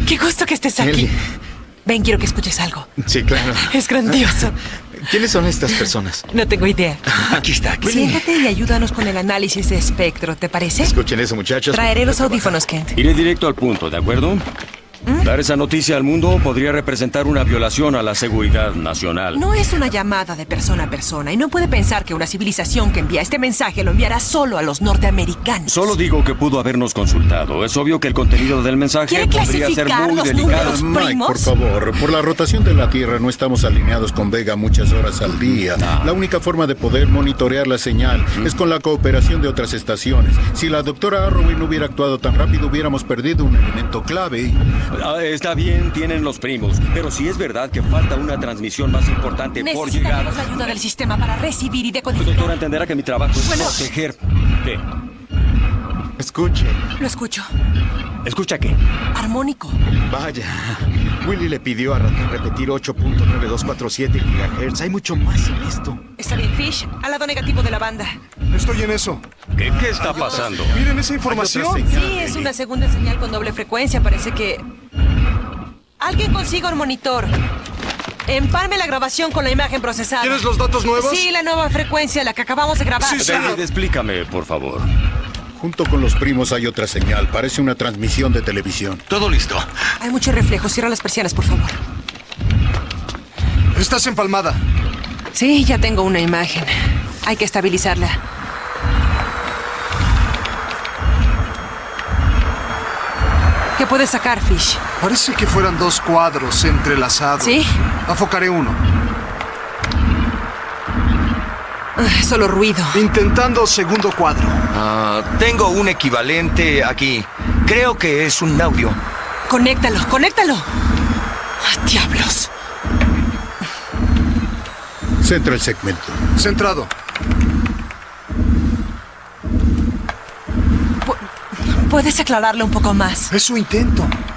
Qué gusto que estés aquí. Ellie. Ven, quiero que escuches algo. Sí, claro. Es grandioso. ¿Quiénes son estas personas? No tengo idea. Aquí está. Siéntate y ayúdanos con el análisis de espectro, ¿te parece? Escuchen eso, muchachos. Traeré los audífonos, Kent. Iré directo al punto, ¿de acuerdo? Dar esa noticia al mundo podría representar una violación a la seguridad nacional. No es una llamada de persona a persona y no puede pensar que una civilización que envía este mensaje lo enviará solo a los norteamericanos. Solo digo que pudo habernos consultado. Es obvio que el contenido del mensaje ¿Quiere podría ser clasificar muy los delicado. números? Mike, ¿Primos? por favor, por la rotación de la Tierra no estamos alineados con Vega muchas horas al día. La única forma de poder monitorear la señal es con la cooperación de otras estaciones. Si la doctora Arroway no hubiera actuado tan rápido, hubiéramos perdido un elemento clave. Está bien, tienen los primos. Pero si es verdad que falta una transmisión más importante por llegar... Necesitaremos la ayuda del sistema para recibir y decodificar. Doctora, entenderá que mi trabajo es Bueno. proteger. ¿Qué? Escuche. Lo escucho. ¿Escucha qué? Armónico. Vaya. Willy le pidió a Ratón repetir 8.9247 GHz. Hay mucho más en esto. Está bien, Fish. Al lado negativo de la banda. Estoy en eso. ¿Qué está pasando? Miren esa información. Sí, es una segunda señal con doble frecuencia. Parece que... Alguien consiga un monitor. Empalme la grabación con la imagen procesada. ¿Tienes los datos nuevos? Sí, la nueva frecuencia, la que acabamos de grabar. Sí, David, explícame, por favor. Junto con los primos hay otra señal. Parece una transmisión de televisión. Todo listo. Hay mucho reflejo. Cierra las persianas, por favor. Estás empalmada. Sí, ya tengo una imagen. Hay que estabilizarla. ¿Qué puedes sacar, Fish? Parece que fueran dos cuadros entrelazados. ¿Sí? Enfocaré uno. Solo ruido. Intentando segundo cuadro. Tengo un equivalente aquí. Creo que es un audio. Conéctalo, conéctalo. ¡Ah, diablos! Centra el segmento. Centrado. ¿Puedes aclararlo un poco más? Eso intento.